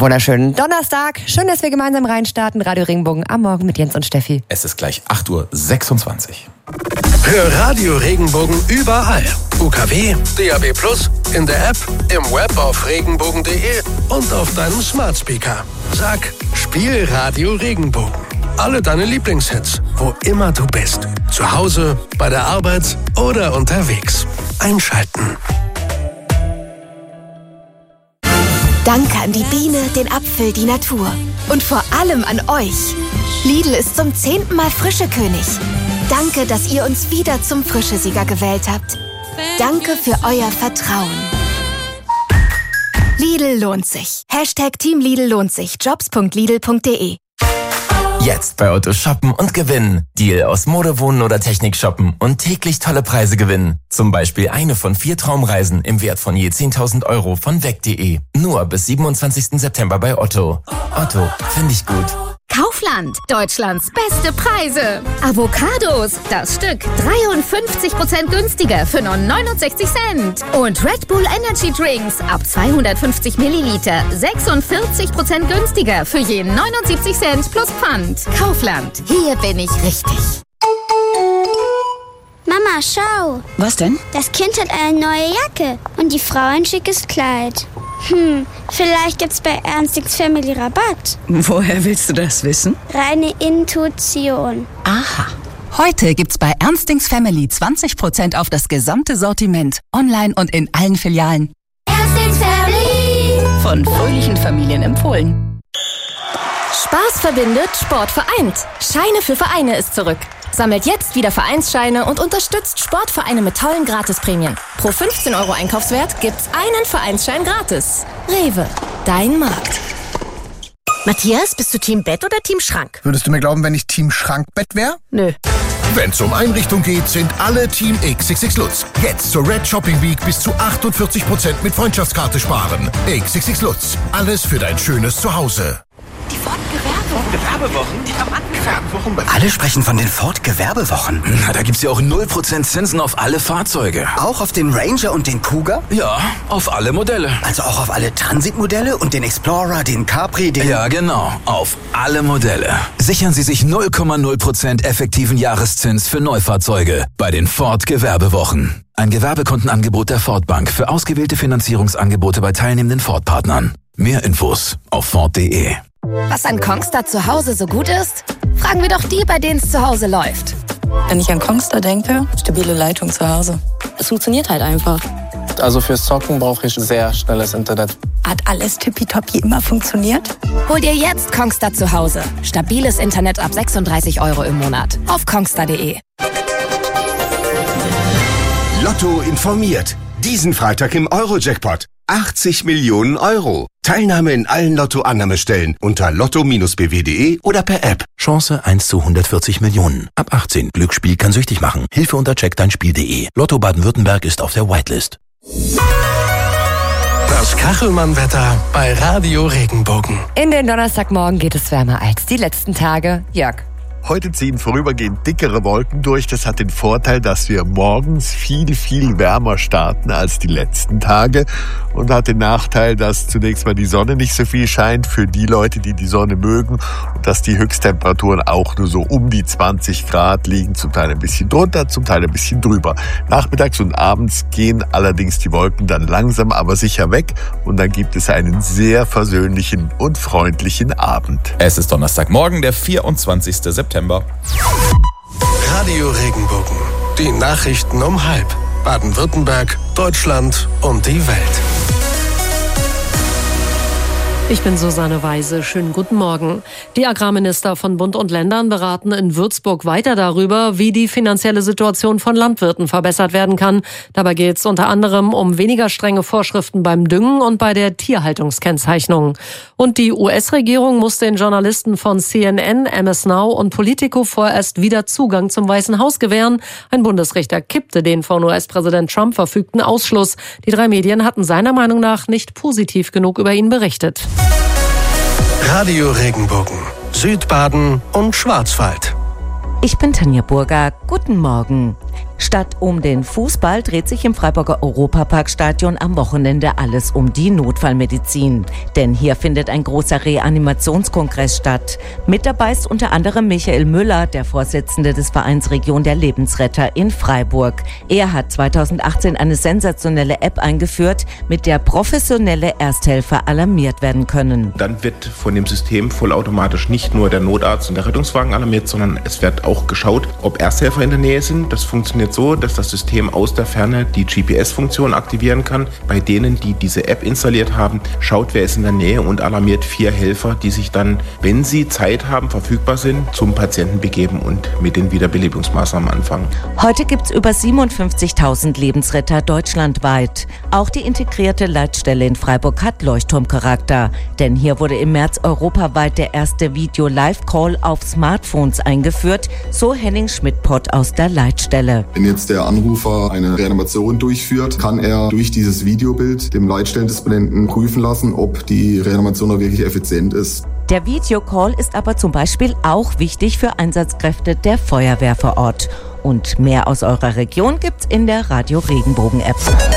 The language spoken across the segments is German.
Wunderschönen Donnerstag. Schön, dass wir gemeinsam reinstarten. Radio Regenbogen am Morgen mit Jens und Steffi. Es ist gleich 8:26 Uhr. Hör Radio Regenbogen überall. UKW, DAB+, in der App, im Web auf regenbogen.de und auf deinem Smart Speaker. Sag, spiel Radio Regenbogen. Alle deine Lieblingshits, wo immer du bist. Zu Hause, bei der Arbeit oder unterwegs. Einschalten. Danke an die Biene, den Apfel, die Natur. Und vor allem an euch. Lidl ist zum 10. Mal Frischekönig. Danke, dass ihr uns wieder zum Frischesieger gewählt habt. Danke für euer Vertrauen. Lidl lohnt sich. #Team Lidl lohnt sich. Jobs.lidl.de. Jetzt bei Otto shoppen und gewinnen. Deal aus Mode, Wohnen oder Technik shoppen und täglich tolle Preise gewinnen. Zum Beispiel eine von 4 Traumreisen im Wert von je 10.000 € von weg.de. Nur bis 27. September bei Otto. Otto, finde ich gut. Kaufland, Deutschlands beste Preise. Avocados, das Stück 53% günstiger für nur 69 Cent. Und Red Bull Energy Drinks ab 250 Milliliter 46% günstiger für je 79 Cent plus Pfand. Kaufland, hier bin ich richtig. Mama, schau. Was denn? Das Kind hat eine neue Jacke und die Frau ein schickes Kleid. Vielleicht gibt's bei Ernstings Family Rabatt. Woher willst du das wissen? Reine Intuition. Aha. Heute gibt's bei Ernstings Family 20% auf das gesamte Sortiment. Online und in allen Filialen. Ernstings Family. Von fröhlichen Familien empfohlen. Spaß verbindet, Sport vereint. Scheine für Vereine ist zurück. Sammelt jetzt wieder Vereinsscheine und unterstützt Sportvereine mit tollen Gratisprämien. Pro 15 € Einkaufswert gibt's einen Vereinsschein gratis. Rewe, dein Markt. Matthias, bist du Team Bett oder Team Schrank? Würdest du mir glauben, wenn ich Team Schrankbett wäre? Nö. Wenn's um Einrichtung geht, sind alle Team XXX Lutz. Jetzt zur Red Shopping Week bis zu 48% mit Freundschaftskarte sparen. XXX Lutz. Alles für dein schönes Zuhause. Die Ford-Gewerbewochen, die haben angefangen. Alle sprechen von den Ford-Gewerbewochen. Na, da gibt's ja auch 0% Zinsen auf alle Fahrzeuge. Auch auf den Ranger und den Cougar? Ja, auf alle Modelle. Also auch auf alle Transit-Modelle und den Explorer, den Capri, den... Ja, genau, auf alle Modelle. Sichern Sie sich 0,0% effektiven Jahreszins für Neufahrzeuge bei den Ford-Gewerbewochen. Ein Gewerbekundenangebot der Ford Bank für ausgewählte Finanzierungsangebote bei teilnehmenden Ford-Partnern. Mehr Infos auf Ford.de. Was an Kongstar zu Hause so gut ist? Fragen wir doch die, bei denen es zu Hause läuft. Wenn ich an Kongstar denke, stabile Leitung zu Hause. Es funktioniert halt einfach. Also fürs Zocken brauche ich sehr schnelles Internet. Hat alles tippitoppi immer funktioniert? Hol dir jetzt Kongstar zu Hause. Stabiles Internet ab 36 € im Monat. Auf kongstar.de. Lotto informiert. Diesen Freitag im Euro-Jackpot. 80 Millionen €. Teilnahme in allen Lotto-Annahmestellen unter lotto-bw.de oder per App. Chance 1 zu 140 Millionen. Ab 18. Glücksspiel kann süchtig machen. Hilfe unter checkdeinspiel.de. Lotto Baden-Württemberg ist auf der Whitelist. Das Kachelmann-Wetter bei Radio Regenbogen. In den Donnerstagmorgen geht es wärmer als die letzten Tage. Jörg. Heute ziehen vorübergehend dickere Wolken durch. Das hat den Vorteil, dass wir morgens viel, viel wärmer starten als die letzten Tage und hat den Nachteil, dass zunächst mal die Sonne nicht so viel scheint für die Leute, die die Sonne mögen und dass die Höchsttemperaturen auch nur so um die 20 Grad liegen, zum Teil ein bisschen drunter, zum Teil ein bisschen drüber. Nachmittags und abends gehen allerdings die Wolken dann langsam, aber sicher weg und dann gibt es einen sehr versöhnlichen und freundlichen Abend. Es ist Donnerstagmorgen, der 24. September. Radio Regenbogen. Die Nachrichten um 12:30. Baden-Württemberg, Deutschland und die Welt. Ich bin Susanne Weise. Schönen guten Morgen. Die Agrarminister von Bund und Ländern beraten in Würzburg weiter darüber, wie die finanzielle Situation von Landwirten verbessert werden kann. Dabei geht es unter anderem um weniger strenge Vorschriften beim Düngen und bei der Tierhaltungskennzeichnung. Und die US-Regierung muss den Journalisten von CNN, MS Now und Politico vorerst wieder Zugang zum Weißen Haus gewähren. Ein Bundesrichter kippte den von US-Präsident Trump verfügten Ausschluss. Die 3 Medien hatten seiner Meinung nach nicht positiv genug über ihn berichtet. Radio Regenbogen, Südbaden und Schwarzwald. Ich bin Tanja Burger. Guten Morgen. Statt um den Fußball dreht sich im Freiburger Europaparkstadion am Wochenende alles um die Notfallmedizin. Denn hier findet ein großer Reanimationskongress statt. Mit dabei ist unter anderem Michael Müller, der Vorsitzende des Vereins Region der Lebensretter in Freiburg. Er hat 2018 eine sensationelle App eingeführt, mit der professionelle Ersthelfer alarmiert werden können. Dann wird von dem System vollautomatisch nicht nur der Notarzt und der Rettungswagen alarmiert, sondern es wird auch geschaut, ob Ersthelfer in der Nähe sind. Das funktioniert so, dass das System aus der Ferne die GPS-Funktion aktivieren kann. Bei denen, die diese App installiert haben, schaut, wer ist in der Nähe und alarmiert 4 Helfer, die sich dann, wenn sie Zeit haben, verfügbar sind, zum Patienten begeben und mit den Wiederbelebungsmaßnahmen anfangen. Heute gibt es über 57.000 Lebensretter deutschlandweit. Auch die integrierte Leitstelle in Freiburg hat Leuchtturmcharakter. Denn hier wurde im März europaweit der erste Video-Live-Call auf Smartphones eingeführt, so Henning Schmidt-Pott aus der Leitstelle. Wenn jetzt der Anrufer eine Reanimation durchführt, kann er durch dieses Videobild dem Leitstellendisponenten prüfen lassen, ob die Reanimation auch wirklich effizient ist. Der Videocall ist aber zum Beispiel auch wichtig für Einsatzkräfte der Feuerwehr vor Ort. Und mehr aus eurer Region gibt's in der Radio Regenbogen App.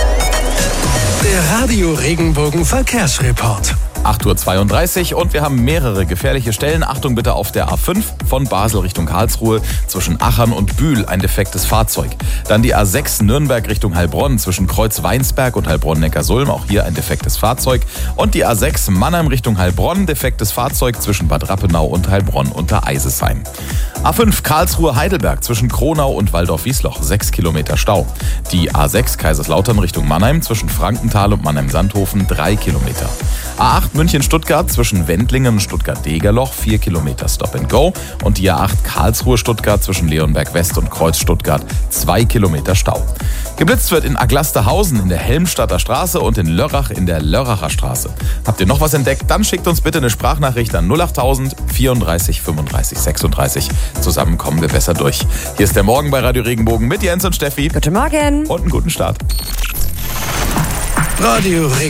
Der Radio Regenbogen Verkehrsreport. 8.32 Uhr und wir haben mehrere gefährliche Stellen. Achtung bitte auf der A5 von Basel Richtung Karlsruhe zwischen Achern und Bühl ein defektes Fahrzeug. Dann die A6 Nürnberg Richtung Heilbronn zwischen Kreuz-Weinsberg und Heilbronn-Neckarsulm, auch hier ein defektes Fahrzeug. Und die A6 Mannheim Richtung Heilbronn, defektes Fahrzeug zwischen Bad Rappenau und Heilbronn unter Eisesheim. A5 Karlsruhe-Heidelberg zwischen Kronau und Waldorf-Wiesloch, 6 Kilometer Stau. Die A6 Kaiserslautern Richtung Mannheim zwischen Frankenthal und Mannheim-Sandhofen, 3 Kilometer. A8 München-Stuttgart zwischen Wendlingen und Stuttgart-Degerloch, 4 Kilometer Stop and Go. Und die A8 Karlsruhe-Stuttgart zwischen Leonberg-West und Kreuz-Stuttgart, 2 Kilometer Stau. Geblitzt wird in Aglasterhausen in der Helmstadter Straße und in Lörrach in der Lörracher Straße. Habt ihr noch was entdeckt? Dann schickt uns bitte eine Sprachnachricht an 08000 34 35 36. Zusammen kommen wir besser durch. Hier ist der Morgen bei Radio Regenbogen mit Jens und Steffi. Guten Morgen. Und einen guten Start. Radio Regenbogen.